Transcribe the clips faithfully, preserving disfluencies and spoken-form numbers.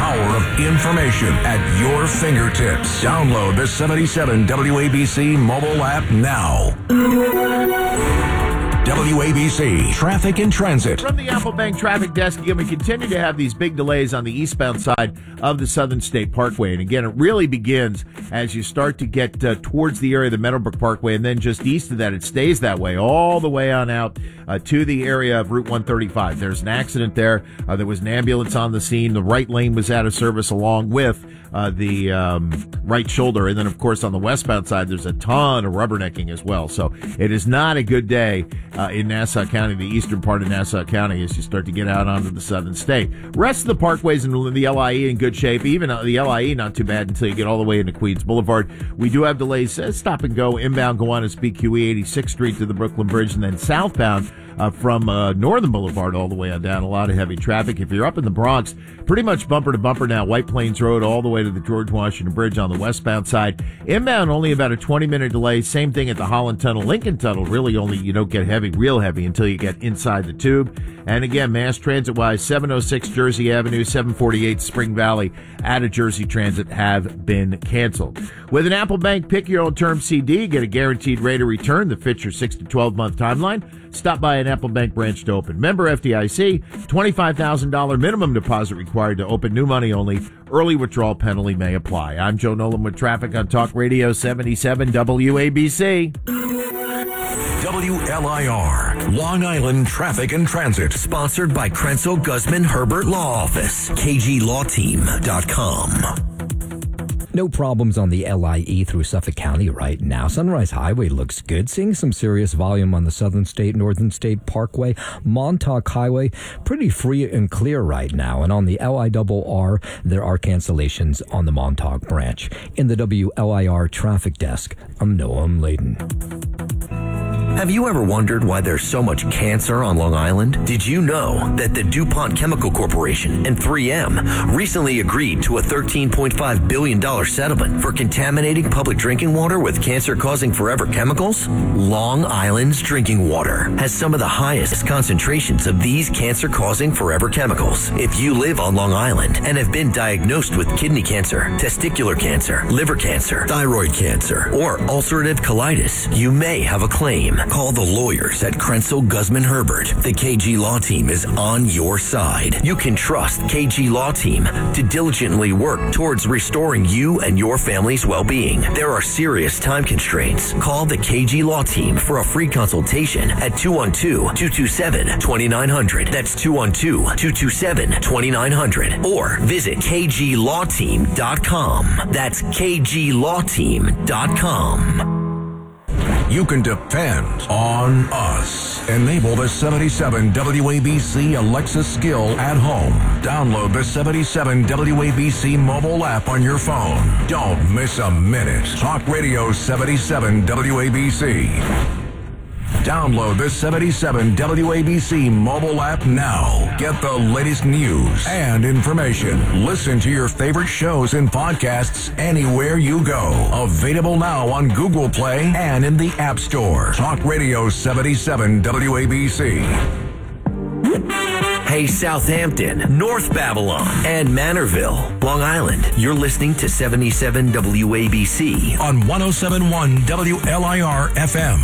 power of information at your fingertips. Download the seventy-seven W A B C mobile app now. W A B C Traffic and Transit. From the Apple Bank Traffic Desk, again, we continue to have these big delays on the eastbound side of the Southern State Parkway. And again, it really begins as you start to get uh, towards the area of the Meadowbrook Parkway, and then just east of that, it stays that way all the way on out uh, to the area of Route one thirty-five. There's an accident there. Uh, there was an ambulance on the scene. The right lane was out of service along with Uh, the um, right shoulder. And then, of course, on the westbound side, there's a ton of rubbernecking as well. So it is not a good day uh, in Nassau County, the eastern part of Nassau County, as you start to get out onto the southern state. Rest of the parkways in the L I E in good shape. Even the L I E not too bad until you get all the way into Queens Boulevard. We do have delays. Uh, stop and go. Inbound Gowanus B Q E eighty-sixth Street to the Brooklyn Bridge, and then southbound Uh, from uh, Northern Boulevard all the way on down. A lot of heavy traffic. If you're up in the Bronx, pretty much bumper to bumper now. White Plains Road all the way to the George Washington Bridge on the westbound side. Inbound, only about a twenty-minute delay. Same thing at the Holland Tunnel. Lincoln Tunnel, really only you don't get heavy, real heavy, until you get inside the tube. And again, mass transit-wise, seven oh six Jersey Avenue, seven forty-eight Spring Valley out of Jersey Transit have been canceled. With an Apple Bank Pick Your Own Term C D, get a guaranteed rate of return that fits your six to twelve month timeline. Stop by an Apple Bank branch to open. Member F D I C, twenty-five thousand dollars minimum deposit required to open. New money only. Early withdrawal penalty may apply. I'm Joe Nolan with traffic on Talk Radio seventy-seven W A B C. W L I R, Long Island Traffic and Transit. Sponsored by Krenzel Guzman Herbert Law Office. K G Law Team dot com. No problems on the L I E through Suffolk County right now. Sunrise Highway looks good. Seeing some serious volume on the Southern State, Northern State Parkway. Montauk Highway, pretty free and clear right now. And on the L I R R, there are cancellations on the Montauk branch. In the W L I R Traffic Desk, I'm Noam Layden. Have you ever wondered why there's so much cancer on Long Island? Did you know that the DuPont Chemical Corporation and three M recently agreed to a thirteen point five billion dollars settlement for contaminating public drinking water with cancer-causing forever chemicals? Long Island's drinking water has some of the highest concentrations of these cancer-causing forever chemicals. If you live on Long Island and have been diagnosed with kidney cancer, testicular cancer, liver cancer, thyroid cancer, or ulcerative colitis, you may have a claim. Call the lawyers at Krenzel Guzman Herbert. The K G Law Team is on your side. You can trust K G Law Team to diligently work towards restoring you and your family's well-being. There are serious time constraints. Call the K G Law Team for a free consultation at two one two, two two seven, two nine zero zero. That's two one two, two two seven, two nine zero zero. Or visit K G Law Team dot com. That's K G Law Team dot com. You can depend on us. Enable the seventy-seven W A B C Alexa skill at home. Download the seventy-seven W A B C mobile app on your phone. Don't miss a minute. Talk Radio seventy-seven W A B C. Download the seventy-seven W A B C mobile app now. Get the latest news and information. Listen to your favorite shows and podcasts anywhere you go. Available now on Google Play and in the App Store. Talk Radio seventy-seven W A B C. Hey, Southampton, North Babylon, and Manorville, Long Island. You're listening to seventy-seven W A B C on one oh seven point one W L I R F M.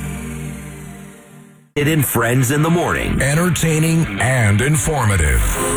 In Friends in the Morning. Entertaining and informative.